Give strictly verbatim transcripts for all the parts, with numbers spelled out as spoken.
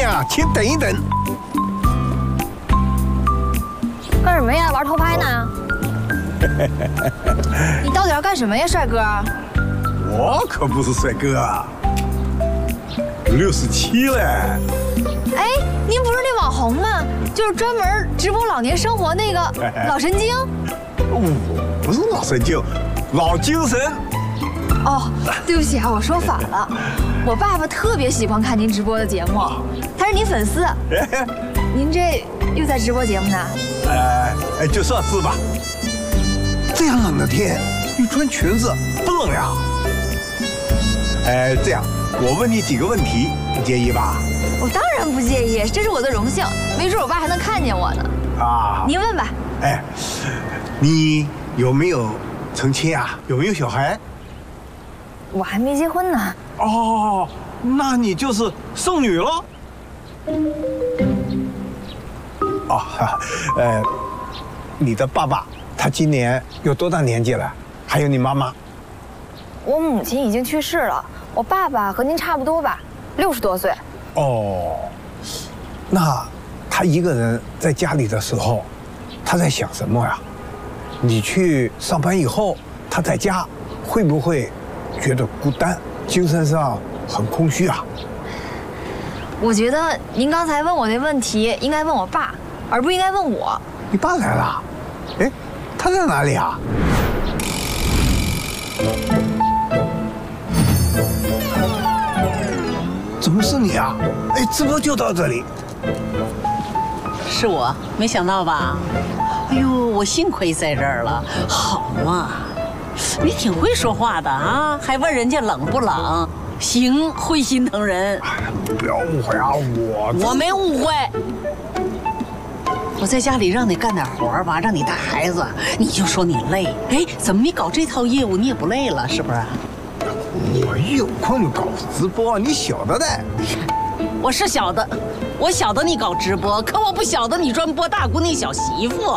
面啊，请等一等。 干什么呀？玩偷拍呢？你到底要干什么呀，帅哥？ 我可不是帅哥啊，六十七嘞。 哎，您不是那网红吗？就是专门直播老年生活那个老神经。 我不是老神经，老精神。 哦，对不起啊，我说反了。我爸爸特别喜欢看您直播的节目，他是您粉丝。您这又在直播节目呢？ 哎哎，就算是吧。这样冷的天，你穿裙子不冷呀？哎，这样，我问你几个问题，你介意吧？ 我当然不介意，这是我的荣幸，没准我爸还能看见我呢。 啊， 您问吧。 哎，你有没有成亲啊？有没有小孩？ 我还没结婚呢。 哦，那你就是剩女了。哦，呃，你的爸爸他今年有多大年纪了？还有你妈妈？ 我母亲已经去世了，我爸爸和您差不多吧，六十多岁。 哦，那他一个人在家里的时候，他在想什么呀？你去上班以后，他在家会不会觉得孤单，精神上很空虚啊？ 我觉得您刚才问我那问题应该问我爸，而不应该问我。 你爸来了？哎，他在哪里啊？怎么是你啊？哎，直播就到这里。 是我，没想到吧？哎呦，我幸亏在这儿了。好嘛，你挺会说话的啊，还问人家冷不冷？行，会心疼人。 不要误会啊，我我没误会。我在家里让你干点活吧，让你带孩子，你就说你累。哎，怎么你搞这套业务你也不累了，是不是？ 我有空搞直播，你晓得的。 我是晓得，我晓得你搞直播，可我不晓得你专播大姑娘小媳妇。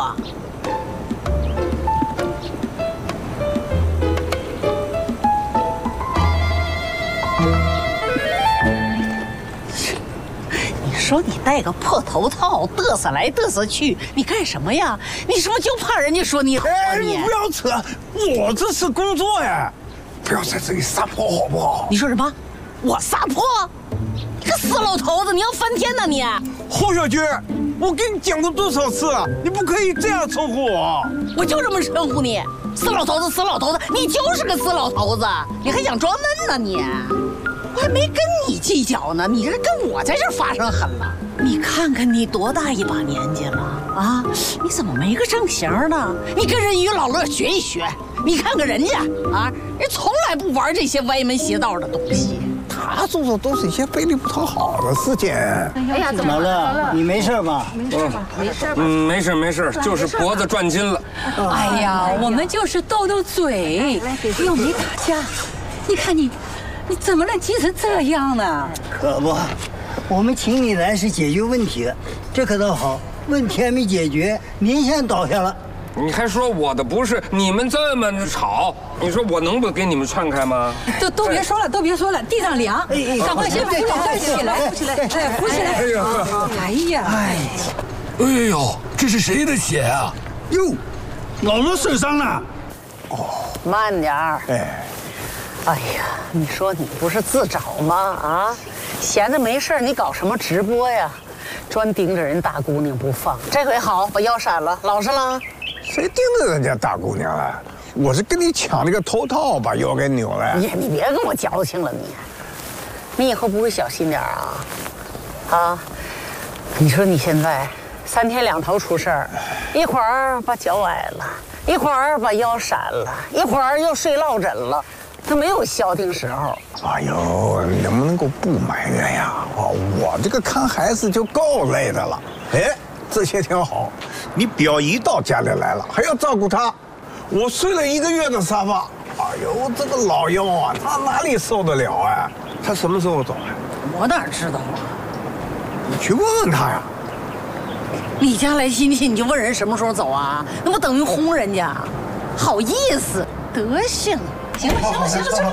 你说你戴个破头套嘚瑟来嘚瑟去，你干什么呀？你是不是就怕人家说你好啊？你不要扯，我这是工作呀，不要在这里撒泼好不好？ 你说什么？我撒泼？你个死老头子，你要翻天呐你！ 侯小军，我跟你讲过多少次了，你不可以这样称呼我。 我就这么称呼你，死老头子，死老头子，你就是个死老头子，你还想装嫩呢你？我还没跟你计较呢，你这跟我在这发生狠了。你看看你多大一把年纪了啊？你怎么没个正形呢？你跟人于老乐学一学，你看看人家啊，人从来不玩这些歪门邪道的东西。 他做的都是一些费力不讨好的事情。 哎呀，怎么了？你没事吧？ 没事吧？没事吧？嗯，没事没事，就是脖子转筋了。 哎呀，我们就是斗斗嘴，又没打架。你看你，你怎么能急成这样呢？ 可不，我们请你来是解决问题的，这可倒好，问题还没解决，您先倒下了。 你还说我的不是？你们这么吵，你说我能不给你们劝开吗？ 都都别说了，都别说了，地上凉，赶快先把脚起来，扶起来，哎，扶起来。哎呀，哎呀，哎， 哎呦，这是谁的血啊？ 哟，老罗受伤了。 哦，慢点儿。哎，哎呀，你说你不是自找吗？啊，闲着没事你搞什么直播呀？专盯着人大姑娘不放。这回好，把腰闪了，老实了。 谁盯着人家大姑娘了？我是跟你抢那个头套，把腰给扭了。 你你别跟我矫情了，你，你以后不会小心点啊？啊，你说你现在三天两头出事儿，一会儿把脚崴了，一会儿把腰闪了，一会儿又睡落枕了，他没有消停时候。 哎呦，能不能够不埋怨呀？哦，我这个看孩子就够累的了。哎，这些挺好。你表姨到家里来了，还要照顾她。我睡了一个月的沙发，哎呦，这个老腰啊，她哪里受得了啊？她什么时候走啊？ 我哪知道啊？ 你去问问她呀。 你家来亲戚，你就问人什么时候走啊？那不等于轰人家？好意思，德行。行了行了行了行了。